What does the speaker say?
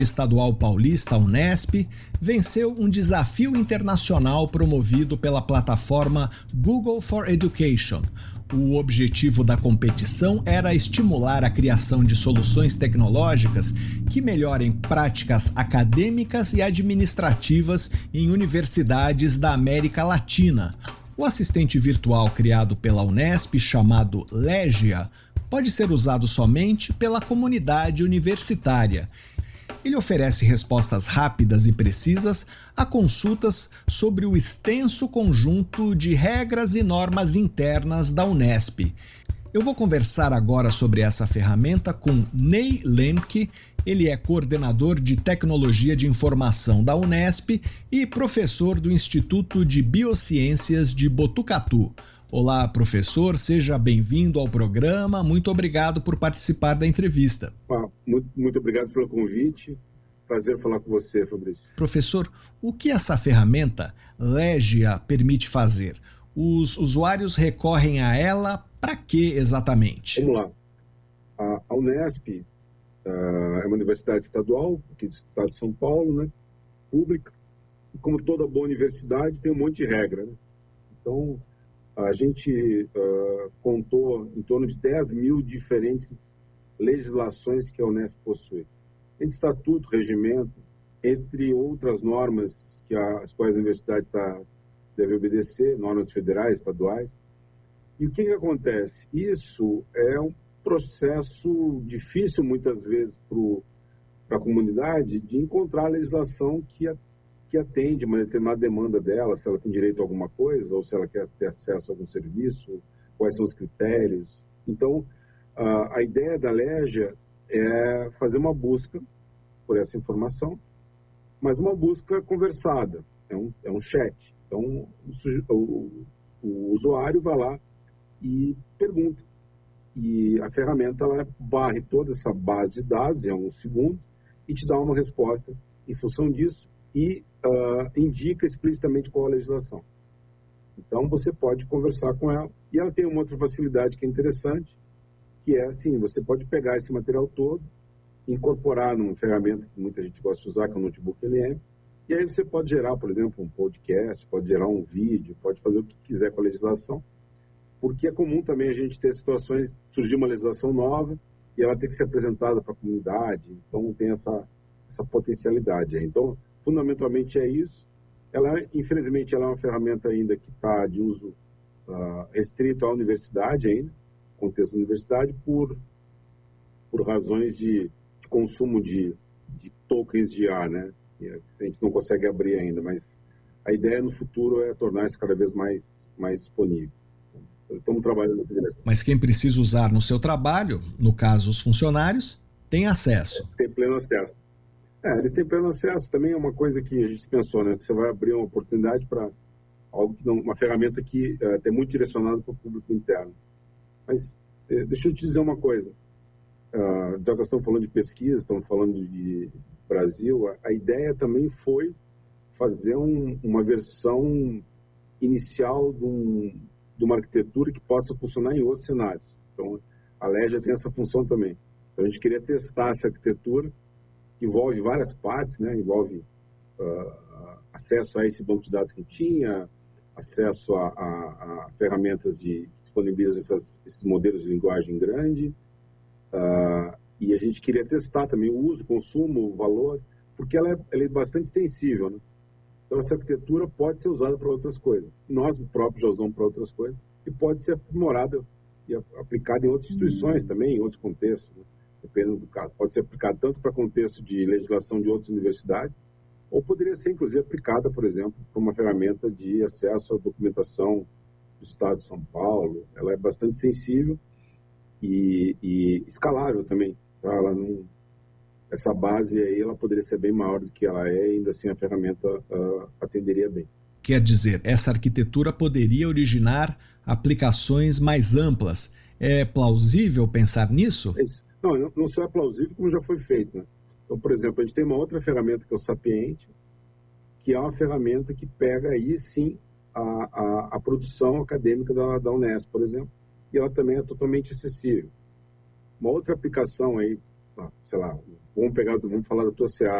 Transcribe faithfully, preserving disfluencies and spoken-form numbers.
Estadual Paulista, a Unesp, venceu um desafio internacional promovido pela plataforma Google for Education. O objetivo da competição era estimular a criação de soluções tecnológicas que melhorem práticas acadêmicas e administrativas em universidades da América Latina. O assistente virtual criado pela Unesp, chamado Legia, pode ser usado somente pela comunidade universitária. Ele oferece respostas rápidas e precisas a consultas sobre o extenso conjunto de regras e normas internas da Unesp. Eu vou conversar agora sobre essa ferramenta com Ney Lemke. Ele é coordenador de Tecnologia de Informação da Unesp e professor do Instituto de Biociências de Botucatu. Olá, professor, seja bem-vindo ao programa. Muito obrigado por participar da entrevista. Ah, muito, muito obrigado pelo convite. Prazer falar com você, Fabrício. Professor, o que essa ferramenta Legia permite fazer? Os usuários recorrem a ela para quê exatamente? Vamos lá. A, a Unesp uh, é uma universidade estadual, aqui do estado de São Paulo, né? Pública. E como toda boa universidade, tem um monte de regra, né? Então, a gente uh, contou em torno de dez mil diferentes legislações que a Unesp possui. Entre estatuto, regimento, entre outras normas que a, as quais a universidade tá, deve obedecer, normas federais, estaduais. E o que, que acontece? Isso é um processo difícil, muitas vezes, para a comunidade, de encontrar a legislação que a que atende uma determinada demanda dela, se ela tem direito a alguma coisa, ou se ela quer ter acesso a algum serviço, quais são os critérios. Então, a, a ideia da Legia é fazer uma busca por essa informação, mas uma busca conversada, é um, é um chat. Então, o, o, o usuário vai lá e pergunta. E a ferramenta ela varre toda essa base de dados em alguns segundos e te dá uma resposta em função disso, e uh, indica explicitamente qual a legislação. Então, você pode conversar com ela. E ela tem uma outra facilidade que é interessante, que é assim, você pode pegar esse material todo, incorporar numa ferramenta que muita gente gosta de usar, que é o Notebook L M, e aí você pode gerar, por exemplo, um podcast, pode gerar um vídeo, pode fazer o que quiser com a legislação, porque é comum também a gente ter situações, surgir uma legislação nova, e ela tem que ser apresentada para a comunidade, então tem essa, essa potencialidade aí. Então, fundamentalmente é isso. Ela, infelizmente, ela é uma ferramenta ainda que está de uso uh, restrito à universidade ainda, contexto da universidade, por, por razões de, de consumo de, de tokens de I A, né? A gente não consegue abrir ainda, mas a ideia no futuro é tornar isso cada vez mais, mais disponível. Então, estamos trabalhando nessa direção. Mas quem precisa usar no seu trabalho, no caso os funcionários, tem acesso. Tem pleno acesso. É, eles têm pleno acesso, também é uma coisa que a gente pensou, né? Que você vai abrir uma oportunidade para algo que não, uma ferramenta que é, é muito direcionada para o público interno. Mas é, deixa eu te dizer uma coisa. Uh, já que estamos falando de pesquisa, estamos falando de Brasil, a, a ideia também foi fazer um, uma versão inicial de, um, de uma arquitetura que possa funcionar em outros cenários. Então, a Legia tem essa função também. Então, a gente queria testar essa arquitetura, envolve várias partes, né? Envolve uh, acesso a esse banco de dados que tinha, acesso a, a, a ferramentas de, que disponibilizam essas, esses modelos de linguagem grande, uh, e a gente queria testar também o uso, o consumo, o valor, porque ela é, ela é bastante extensível, né? Então, essa arquitetura pode ser usada para outras coisas. Nós próprios já usamos para outras coisas, e pode ser aprimorada e aplicada em outras instituições também, em outros contextos, né? Dependendo do caso. Pode ser aplicada tanto para contexto de legislação de outras universidades, ou poderia ser, inclusive, aplicada, por exemplo, para uma ferramenta de acesso à documentação do Estado de São Paulo. Ela é bastante sensível e, e escalável também. Tá? Ela não, essa base aí ela poderia ser bem maior do que ela é, e ainda assim a ferramenta uh, atenderia bem. Quer dizer, essa arquitetura poderia originar aplicações mais amplas. É plausível pensar nisso? É isso. Não, não só é plausível, como já foi feito, né? Então, por exemplo, a gente tem uma outra ferramenta que é o Sapiente, que é uma ferramenta que pega aí, sim, a, a, a produção acadêmica da, da Unesp, por exemplo, e ela também é totalmente acessível. Uma outra aplicação aí sei lá, vamos pegar, vamos falar da tua C A